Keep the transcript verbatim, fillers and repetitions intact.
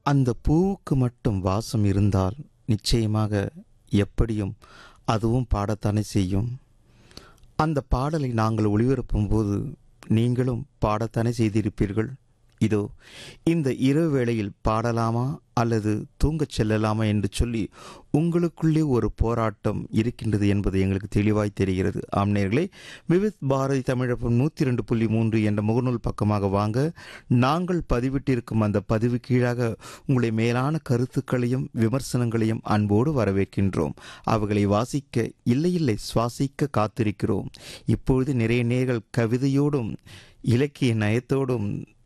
அந்த பூவுக்கு மட்டும் வாசம் இருந்தால் நிச்சயமாக எப்படியும் அதுவும் பாடத்தானே செய்யும். அந்த பாடலை நாங்கள் ஒளிபரப்பும் போது நீங்களும் பாடத்தானே செய்திருப்பீர்கள். இதோ இந்த இரவு வேளையில் பாடலாமா அல்லது தூங்கச் செல்லலாமா என்று சொல்லி உங்களுக்குள்ளே ஒரு போராட்டம் இருக்கின்றது என்பது எங்களுக்கு தெளிவாய் தெரிகிறது. ஆம் நேயர்களே, விவித் பாரதி தமிழகம் நூற்றி ரெண்டு புள்ளி மூன்று என்ற முகநூல் பக்கமாக வாங்க. நாங்கள் பதிவிட்டிருக்கும் அந்த பதிவு கீழாக உங்களுடைய மேலான கருத்துக்களையும் விமர்சனங்களையும் அன்போடு வரவேற்கின்றோம். அவைகளை வாசிக்க இல்லை இல்லை சுவாசிக்க காத்திருக்கிறோம். இப்பொழுது நிறைய நேர்கள் கவிதையோடும் இலக்கிய நயத்தோடும்